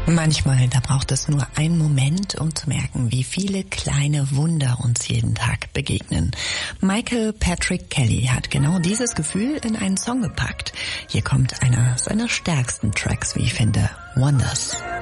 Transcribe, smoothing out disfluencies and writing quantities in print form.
Manchmal, da braucht es nur einen Moment, um zu merken, wie viele kleine Wunder uns jeden Tag begegnen. Michael Patrick Kelly hat genau dieses Gefühl in einen Song gepackt. Hier kommt einer seiner stärksten Tracks, wie ich finde, Wonders.